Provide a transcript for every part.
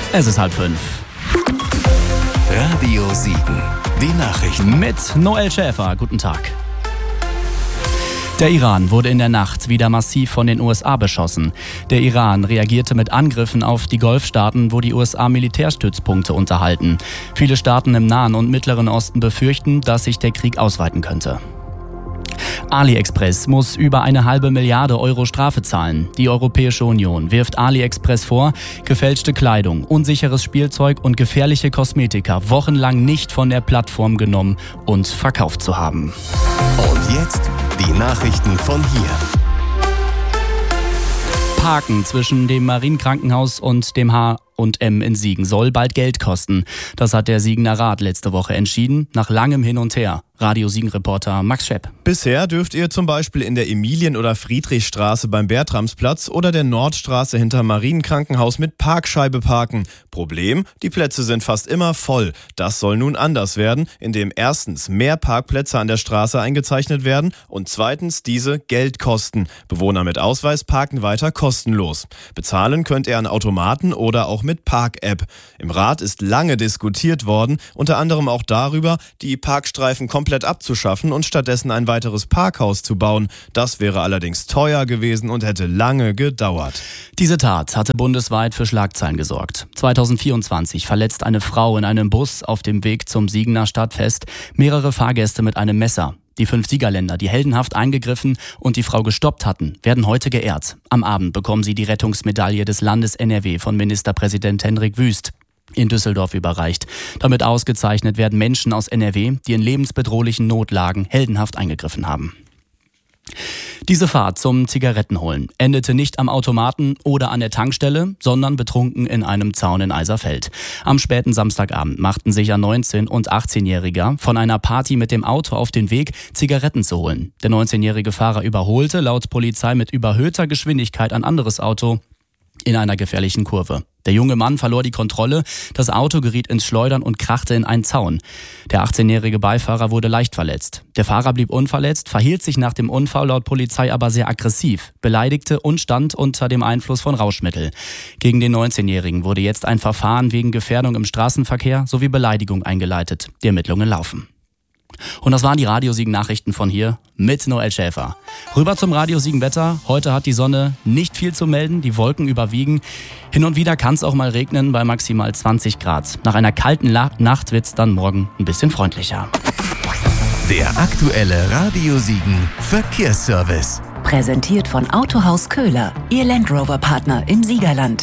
Es ist 4:30. Radio Siegen. Die Nachrichten. Mit Noel Schäfer. Guten Tag. Der Iran wurde in der Nacht wieder massiv von den USA beschossen. Der Iran reagierte mit Angriffen auf die Golfstaaten, wo die USA Militärstützpunkte unterhalten. Viele Staaten im Nahen und Mittleren Osten befürchten, dass sich der Krieg ausweiten könnte. AliExpress muss über 1,5 Milliarde Euro Strafe zahlen. Die Europäische Union wirft AliExpress vor, gefälschte Kleidung, unsicheres Spielzeug und gefährliche Kosmetika wochenlang nicht von der Plattform genommen und verkauft zu haben. Und jetzt die Nachrichten von hier. Parken zwischen dem Marienkrankenhaus und dem H&M in Siegen soll bald Geld kosten. Das hat der Siegener Rat letzte Woche entschieden, nach langem Hin und Her. Radio Siegen-Reporter Max Schepp. Bisher dürft ihr zum Beispiel in der Emilien- oder Friedrichstraße beim Bertramsplatz oder der Nordstraße hinter Marienkrankenhaus mit Parkscheibe parken. Problem: Die Plätze sind fast immer voll. Das soll nun anders werden, indem erstens mehr Parkplätze an der Straße eingezeichnet werden und zweitens diese Geld kosten. Bewohner mit Ausweis parken weiter kostenlos. Bezahlen könnt ihr an Automaten oder auch mit Park-App. Im Rat ist lange diskutiert worden, unter anderem auch darüber, die Parkstreifen komplett abzuschaffen und stattdessen ein weiteres Parkhaus zu bauen. Das wäre allerdings teuer gewesen und hätte lange gedauert. Diese Tat hatte bundesweit für Schlagzeilen gesorgt. 2024 verletzt eine Frau in einem Bus auf dem Weg zum Siegener Stadtfest mehrere Fahrgäste mit einem Messer. Die 5 Siegerländer, die heldenhaft eingegriffen und die Frau gestoppt hatten, werden heute geehrt. Am Abend bekommen sie die Rettungsmedaille des Landes NRW von Ministerpräsident Hendrik Wüst in Düsseldorf überreicht. Damit ausgezeichnet werden Menschen aus NRW, die in lebensbedrohlichen Notlagen heldenhaft eingegriffen haben. Diese Fahrt zum Zigarettenholen endete nicht am Automaten oder an der Tankstelle, sondern betrunken in einem Zaun in Eiserfeld. Am späten Samstagabend machten sich ein 19- und 18-Jähriger von einer Party mit dem Auto auf den Weg, Zigaretten zu holen. Der 19-jährige Fahrer überholte laut Polizei mit überhöhter Geschwindigkeit ein anderes Auto in einer gefährlichen Kurve. Der junge Mann verlor die Kontrolle, das Auto geriet ins Schleudern und krachte in einen Zaun. Der 18-jährige Beifahrer wurde leicht verletzt. Der Fahrer blieb unverletzt, verhielt sich nach dem Unfall laut Polizei aber sehr aggressiv, beleidigte und stand unter dem Einfluss von Rauschmittel. Gegen den 19-jährigen wurde jetzt ein Verfahren wegen Gefährdung im Straßenverkehr sowie Beleidigung eingeleitet. Die Ermittlungen laufen. Und das waren die Radio Siegen Nachrichten von hier mit Noel Schäfer. Rüber zum Radio Siegen Wetter. Heute hat die Sonne nicht viel zu melden, die Wolken überwiegen. Hin und wieder kann es auch mal regnen bei maximal 20 Grad. Nach einer kalten Nacht wird es dann morgen ein bisschen freundlicher. Der aktuelle Radio Siegen Verkehrsservice. Präsentiert von Autohaus Köhler, Ihr Land Rover Partner im Siegerland.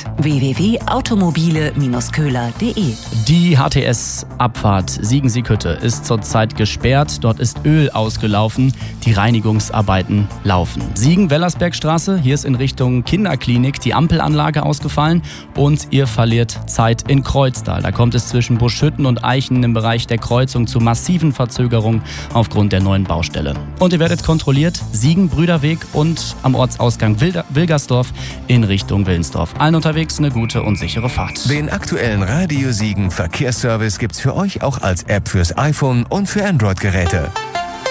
www.automobile-köhler.de. Die HTS-Abfahrt Siegen-Sieghütte ist zurzeit gesperrt. Dort ist Öl ausgelaufen. Die Reinigungsarbeiten laufen. Siegen-Wellersbergstraße, hier ist in Richtung Kinderklinik die Ampelanlage ausgefallen und ihr verliert Zeit in Kreuztal. Da kommt es zwischen Buschhütten und Eichen im Bereich der Kreuzung zu massiven Verzögerungen aufgrund der neuen Baustelle. Und ihr werdet kontrolliert, Siegen-Brüderweg und am Ortsausgang Wilgersdorf in Richtung Willensdorf. Allen unterwegs eine gute und sichere Fahrt. Den aktuellen Radio Siegen Verkehrsservice gibt's für euch auch als App fürs iPhone und für Android-Geräte.